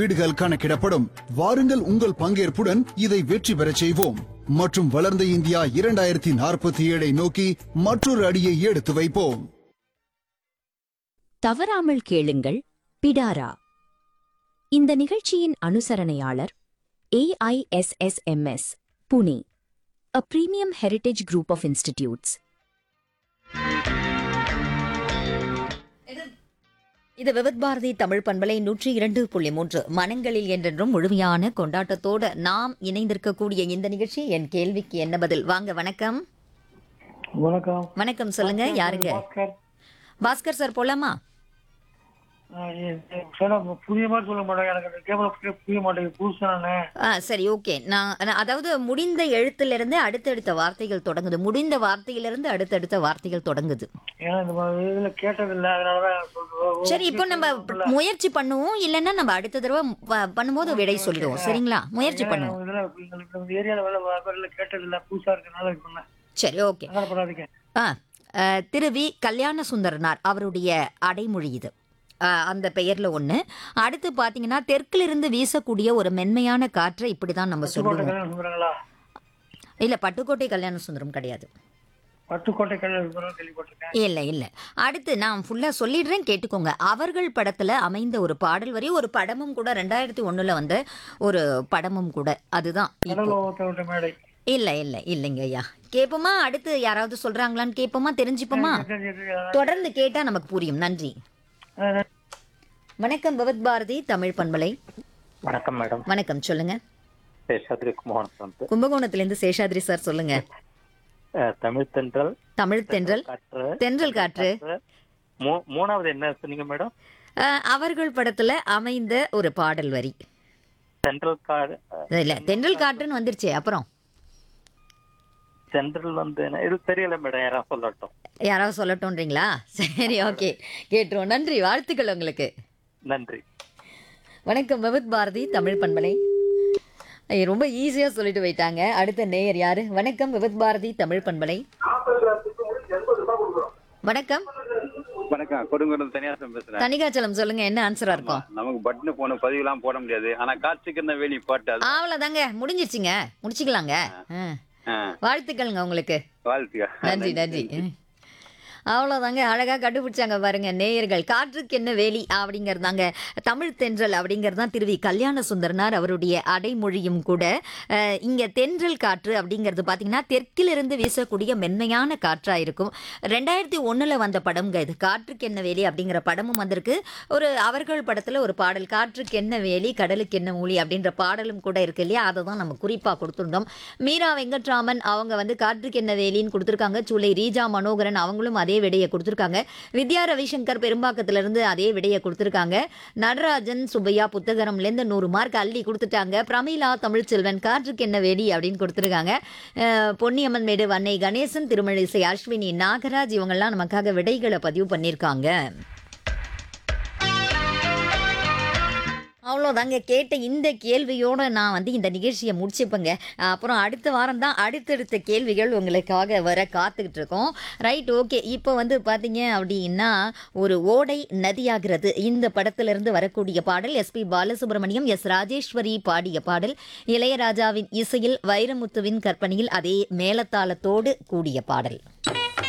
வீடுகள் கணக்கிடப்படும். வாருங்கள், உங்கள் பங்கேற்புடன் இதை வெற்றி பெறச் செய்வோம் மற்றும் வளர்ந்த இந்தியா 2047 நோக்கி மற்றொரு அடியை எடுத்து வைப்போம். தவறாமல் கேளுங்கள். பிடாரா. இந்த நிகழ்ச்சியின் அனுசரணையாளர் AISSMS, Pune, a premium heritage group of institutes. இது விவித் பாரதி தமிழ் பண்பலை 102.3 மனங்களில் என்றென்றும் முழுமையான கொண்டாட்டத்தோடு நாம் இணைந்திருக்கக்கூடிய இந்த நிகழ்ச்சி என் கேள்விக்கு என்ன பதில். வாங்க. வணக்கம். வணக்கம். வணக்கம். சொல்லுங்க. யாருங்க? பாஸ்கர் சார், போலாமா? புரிய மாதிரி சொல்ல மாட்டேன், எனக்கு புரிய மாட்டேங்குது, புதுசானே. சரி, ஓகே. நான் அதாவது முடிந்த எழுத்திலிருந்து அடுத்தடுத்த வார்த்தைகள் தொடங்குது, முடிந்த வார்த்தையிலிருந்து அடுத்தடுத்த வார்த்தைகள் தொடங்குது. ஏன்னா இந்த இதுல கேட்டதில்லை, அதனாலதான். சரி, இப்போ நம்ம முயற்சி பண்ணுவோம், இல்லைன்னா நம்ம அடுத்த தடவை பண்ணும்போது விடை சொல்லிடுவோம். சரிங்களா? முயற்சி பண்ணுவோம். இதுல ஏரியால கேட்டதில்லை, புதுசா இருக்கனால. சரி, ஓகே. Thiru we. கல்யாண சுந்தரனார் அவருடைய அடைமொழி இது. அந்த பெயர்ல ஒண்ணு. அடுத்து பாத்தீங்கன்னா, தெற்கிலிருந்து வீசக்கூடிய ஒரு மென்மையான காற்றை இப்படிதான் நம்ம சொல்லுவோம். இல்ல, பட்டுக்கோட்டை கல்யாண சுந்தரம் கிடையாது. பட்டுக்கோட்டை கல்யாண சுந்தரம் கேள்விப்பட்டிருக்கேன். இல்ல இல்ல. அடுத்து நான் ஃபுல்லா சொல்லிடுறேன், கேட்டுக்கோங்க. அவர்கள் படத்துல அமைந்த ஒரு பாடல் வரி, ஒரு படமும் கூட, 2001 வந்த ஒரு படமும் கூட. அதுதான். மேடை. இல்ல இல்ல இல்லைங்க ஐயா. கேட்போமா? அடுத்து யாராவது சொல்றாங்களான்னு கேட்போமா, தெரிஞ்சுப்போமா? தொடர்ந்து கேட்டா நமக்கு புரியும். நன்றி. வணக்கம். விவித் பாரதி தமிழ் பண்பலை. வணக்கம் மேடம். வணக்கம். சொல்லுங்க. சேஷாத்ரி கும்பகோணம். கும்பகோணத்திலிருந்து சேஷாத்ரி சார், சொல்லுங்க. தமிழ் தென்றல். தமிழ் தென்றல். தென்றல் காற்று. மூணாவது என்ன சொன்னீங்க மேடம்? அவர்கள் படத்துல அமைந்த ஒரு பாடல் வரி. தென்றல் காடு இல்ல, தென்றல் காற்றுன்னு வந்துருச்சே. அப்புறம் தென்றல் வந்து இது தெரியல மேடம், யாராவது சொல்லட்டும். யாராவது சொல்லட்டும்ன்றீங்களா? சரி, ஓகே, கேட்டுருவோம். நன்றி, வாழ்த்துக்கள் உங்களுக்கு. நன்றி. வணக்கம். விவித் பாரதி தமிழ் பண்பலை. ரொம்ப ஈஸியா சொல்லிட்டு போயிட்டாங்க. அடுத்த நேயர் யாரு? வணக்கம். விவித் பாரதி தமிழ் பண்பலை. வணக்கம். வணக்கம். கொடுங்கூர்ல தனியாசலம் பேசுறேன். தனிகாச்சலம், சொல்லுங்க. என்ன ஆன்சரா இருக்கும்? நமக்கு பட்டன் போன பதிவுலாம் போட முடியாது, ஆனா காட்சிக்கு என்ன வேலி பாட்டு. அவ்வளவுதாங்க, முடிஞ்சிருச்சுங்க, முடிச்சுக்கலாங்க. வாழ்த்துக்கள்ங்க உங்களுக்கு. வாழ்த்துக்கள். நன்றி நன்றி. அவ்வளோதாங்க, அழகாக கண்டுபிடிச்சாங்க பாருங்க நேயர்கள். காற்றுக்கு என்ன வேலி அப்படிங்கிறதாங்க தமிழ் தென்றல் அப்படிங்கிறது தான் திரு வி. கல்யாண சுந்தரனார் அவருடைய அடைமொழியும் கூட. இங்கே தென்றல் காற்று அப்படிங்கிறது பார்த்தீங்கன்னா தெற்கிலிருந்து வீசக்கூடிய மென்மையான காற்றாக இருக்கும். 2001 வந்த படம்ங்க இது. காற்றுக்கு என்ன வேலி அப்படிங்கிற படமும் வந்திருக்கு. ஒரு அவர்கள் படத்தில் ஒரு பாடல், காற்றுக்கு என்ன வேலி கடலுக்கு என்ன மூலி அப்படின்ற பாடலும் கூட இருக்கு இல்லையா? அதை தான் நம்ம குறிப்பாக கொடுத்துருந்தோம். மீரா வெங்கட்ராமன் அவங்க வந்து காற்றுக்கு என்ன வேலின்னு கொடுத்துருக்காங்க. சூளை ரீஜா மனோகரன் அவங்களும் அதே விடையை கொடுத்துருக்காங்க. வித்யா ரவிசங்கர் பெரும்பாக்கத்திலிருந்து அதே விடையை கொடுத்துருக்காங்க. நடராஜன் சுப்பையா புத்தகரம்லேருந்து 100 மார்க் அள்ளி கொடுத்துட்டாங்க. பிரமிளா தமிழ்ச்செல்வன் காற்றுக்கு என்ன வேடி அப்படின்னு கொடுத்துருக்காங்க. பொன்னியம்மன் மேடு வன்னை கணேசன், திருமழிசை அஸ்வினி, நாகராஜ் இவங்கெல்லாம் நமக்காக விடைகளை பதிவு பண்ணியிருக்காங்க. அவ்வளோதாங்க. கேட்ட இந்த கேள்வியோடு நான் வந்து இந்த நிகழ்ச்சியை முடிச்சுப்பேங்க. அப்புறம் அடுத்த வாரம் தான் அடுத்தடுத்த கேள்விகள் உங்களுக்காக வர காத்துக்கிட்டு இருக்கோம். Right, okay. இப்போ வந்து பார்த்தீங்க அப்படின்னா, ஒரு ஓடை நதியாகிறது இந்த படத்திலிருந்து வரக்கூடிய பாடல். SP பாலசுப்ரமணியம், S ராஜேஸ்வரி பாடிய பாடல். இளையராஜாவின் இசையில் வைரமுத்துவின் கற்பனையில் அதே மேலத்தாளத்தோடு கூடிய பாடல்.